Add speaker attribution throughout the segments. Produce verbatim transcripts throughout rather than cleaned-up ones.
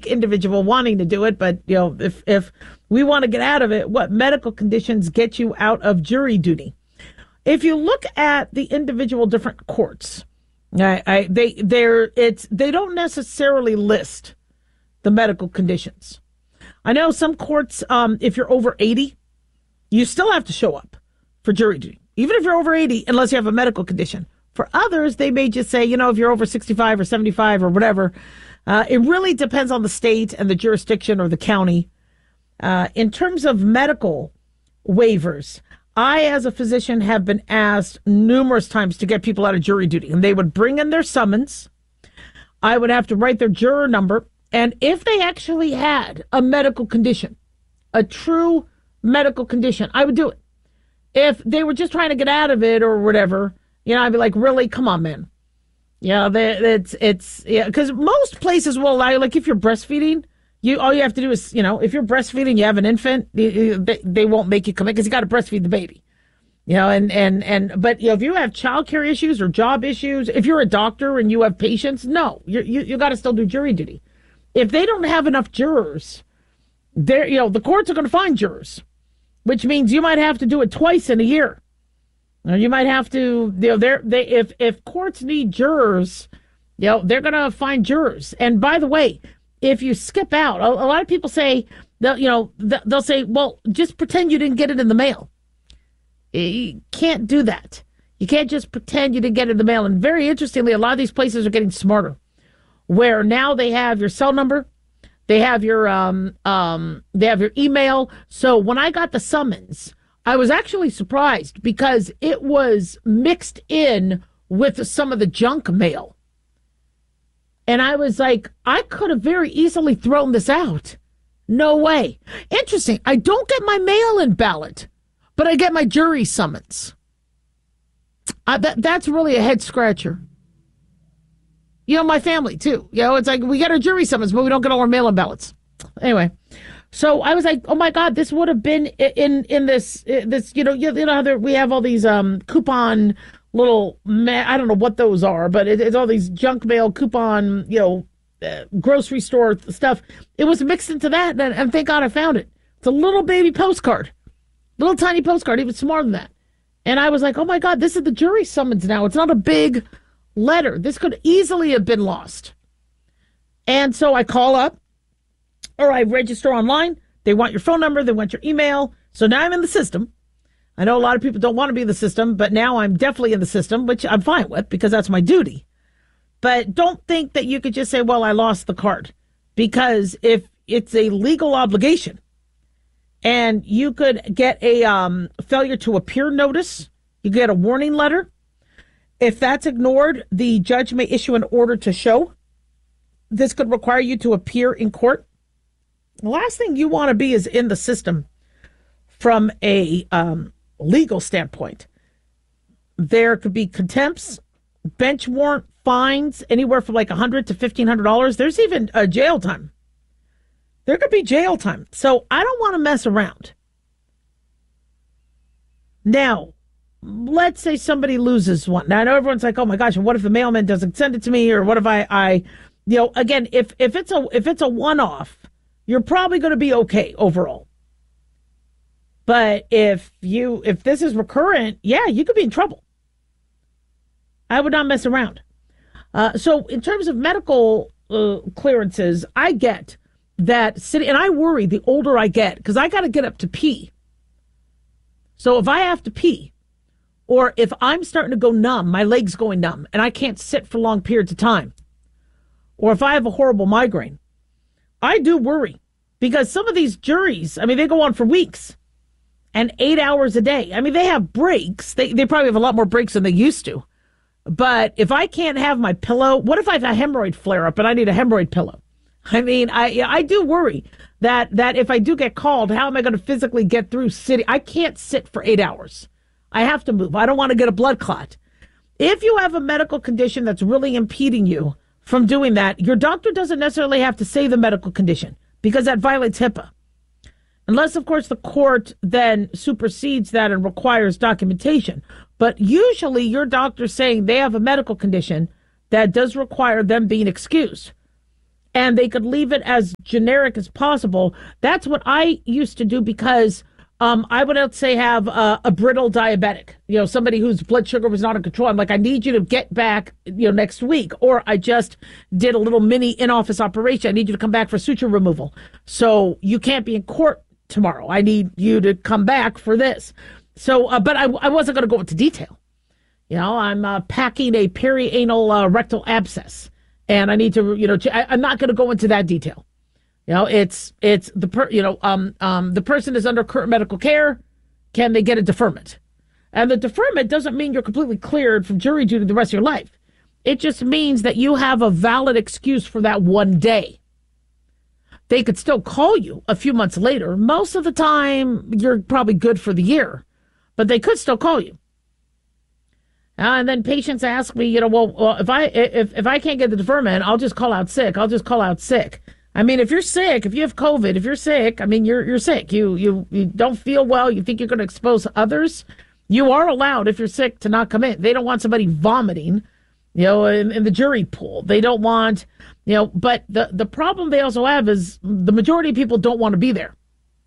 Speaker 1: unique individual wanting to do it. But, you know, if, if we want to get out of it, what medical conditions get you out of jury duty? If you look at the individual different courts, I, I, they, they're, it's, they don't necessarily list the medical conditions. I know some courts, um, if you're over eighty, you still have to show up for jury duty, even if you're over eighty, unless you have a medical condition. For others, they may just say, you know, if you're over sixty-five or seventy-five or whatever, uh, it really depends on the state and the jurisdiction or the county. Uh, in terms of medical waivers, I, as a physician, have been asked numerous times to get people out of jury duty, and they would bring in their summons. I would have to write their juror number. And if they actually had a medical condition, a true medical condition, I would do it. If they were just trying to get out of it or whatever, you know, I'd be like, really? Come on, man. Yeah, they, it's, it's, yeah, because most places will allow you, like if you're breastfeeding, you, all you have to do is, you know, if you're breastfeeding, you have an infant, they, they won't make you come in because you got to breastfeed the baby. You know, and, and, and, but, you know, if you have childcare issues or job issues, if you're a doctor and you have patients, no, you you, you got to still do jury duty. If they don't have enough jurors, they're, you know, the courts are going to find jurors, which means you might have to do it twice in a year. Or you might have to, you know, they're, they, if, if courts need jurors, you know, they're going to find jurors. And by the way, if you skip out, a, a lot of people say, they'll, you know, they'll say, well, just pretend you didn't get it in the mail. You can't do that. You can't just pretend you didn't get it in the mail. And very interestingly, a lot of these places are getting smarter, where now they have your cell number, they have your um um they have your email. So when I got the summons, I was actually surprised because it was mixed in with some of the junk mail. And I was like, I could have very easily thrown this out. No way. Interesting. I don't get my mail-in ballot, but I get my jury summons. I, that, that's really a head scratcher. You know, my family, too. You know, it's like we get our jury summons, but we don't get all our mail-in ballots. Anyway, so I was like, oh, my God, this would have been in in this, this you know, you know how there, we have all these um, coupon little, ma- I don't know what those are, but it, it's all these junk mail coupon, you know, uh, grocery store stuff. It was mixed into that, and, and thank God I found it. It's a little baby postcard, little tiny postcard, even smaller than that. And I was like, oh, my God, this is the jury summons now. It's not a big letter. This could easily have been lost. And so I call up or I register online. They want your phone number. They want your email. So now I'm in the system. I know a lot of people don't want to be in the system, but now I'm definitely in the system, which I'm fine with because that's my duty. But don't think that you could just say, well, I lost the card, because if it's a legal obligation and you could get a um, failure to appear notice, you get a warning letter. If that's ignored, the judge may issue an order to show. This could require you to appear in court. The last thing you want to be is in the system from a um, legal standpoint. There could be contempts, bench warrant, fines, anywhere from like one hundred dollars to fifteen hundred dollars. There's even a jail time. There could be jail time. So I don't want to mess around. Now, let's say somebody loses one. Now, I know everyone's like, oh my gosh, what if the mailman doesn't send it to me? Or what if I, I you know, again, if, if it's a, if it's a one-off, you're probably going to be okay overall. But if you, if this is recurrent, yeah, you could be in trouble. I would not mess around. Uh, so in terms of medical uh, clearances, I get that city, and I worry the older I get, because I got to get up to pee. So if I have to pee, or if I'm starting to go numb, my leg's going numb, and I can't sit for long periods of time, or if I have a horrible migraine, I do worry, because some of these juries, I mean, they go on for weeks and eight hours a day. I mean, they have breaks. They, they probably have a lot more breaks than they used to. But if I can't have my pillow, what if I have a hemorrhoid flare up and I need a hemorrhoid pillow? I mean, I I do worry that, that if I do get called, how am I going to physically get through city? I can't sit for eight hours. I have to move. I don't want to get a blood clot. If you have a medical condition that's really impeding you from doing that, your doctor doesn't necessarily have to say the medical condition, because that violates HIPAA. Unless, of course, the court then supersedes that and requires documentation. But usually your doctor's saying they have a medical condition that does require them being excused. and they could leave it as generic as possible. That's what I used to do because um, I would, let's say, have a, a brittle diabetic, you know, somebody whose blood sugar was not in control. I'm like, I need you to get back, you know, next week. Or I just did a little mini in-office operation. I need you to come back for suture removal. So you can't be in court tomorrow. I need you to come back for this. So, uh, but I, I wasn't going to go into detail. You know, I'm uh, packing a perianal uh, rectal abscess, and I need to, you know, I, I'm not going to go into that detail. You know, it's it's the per, you know, um, um, the person is under current medical care. Can they get a deferment? And the deferment doesn't mean you're completely cleared from jury duty the rest of your life. It just means that you have a valid excuse for that one day. They could still call you a few months later. Most of the time, you're probably good for the year, but they could still call you. Uh, and then patients ask me, you know, well, well, if I if if I can't get the deferment, I'll just call out sick. I'll just call out sick. I mean, if you're sick, if you have COVID, if you're sick, I mean, you're you're sick. You you you don't feel well. You think you're going to expose others. You are allowed, if you're sick, to not come in. They don't want somebody vomiting, you know, in, in the jury pool. They don't want, you know, but the the problem they also have is the majority of people don't want to be there.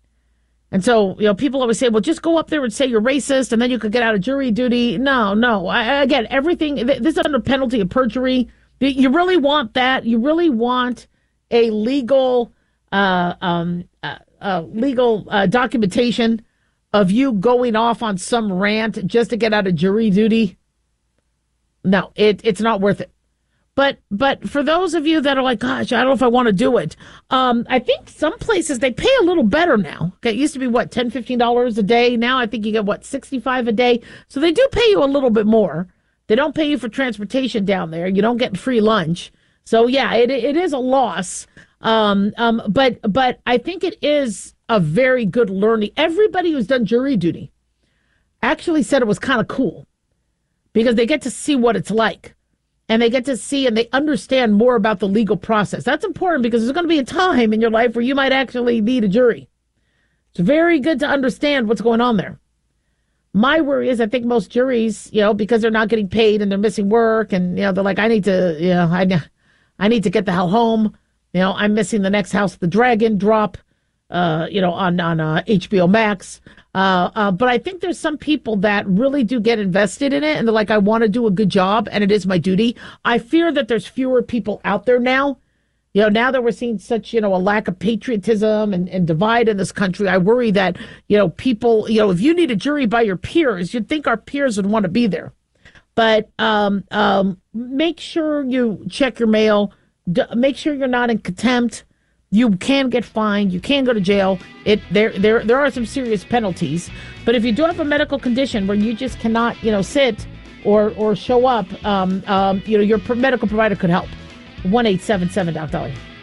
Speaker 1: And so, you know, people always say, well, just go up there and say you're racist and then you could get out of jury duty. No, no. I, again, everything, this is under penalty of perjury. You really want that? You really want a legal, uh, um, uh, uh, legal uh, documentation of you going off on some rant just to get out of jury duty? No, it, it's not worth it. But but for those of you that are like, gosh, I don't know if I want to do it. Um, I think some places they pay a little better now. Okay, it used to be, what, ten dollars, fifteen dollars a day. Now I think you get, what, sixty-five dollars a day. So they do pay you a little bit more. They don't pay you for transportation down there. You don't get free lunch. So, yeah, it it is a loss. Um, um, but but I think it is a very good learning. Everybody who's done jury duty actually said it was kind of cool because they get to see what it's like. And they get to see and they understand more about the legal process. That's important because there's going to be a time in your life where you might actually need a jury. It's very good to understand what's going on there. My worry is I think most juries, you know, because they're not getting paid and they're missing work and, you know, they're like, I need to, you know, I, I need to get the hell home. You know, I'm missing the next House of the Dragon drop, uh, you know, on, on uh, H B O Max. Uh, uh, but I think there's some people that really do get invested in it and they're like, I want to do a good job and it is my duty. I fear that there's fewer people out there now. You know, now that we're seeing such, you know, a lack of patriotism and, and divide in this country, I worry that, you know, people, you know, if you need a jury by your peers, you'd think our peers would want to be there. But um, um, make sure you check your mail. D- make sure you're not in contempt. You can get fined. You can go to jail. It there there there are some serious penalties. But if you do have a medical condition where you just cannot, you know, sit or or show up, um, um, you know, your medical provider could help. one eight seven seven Doc Dolly.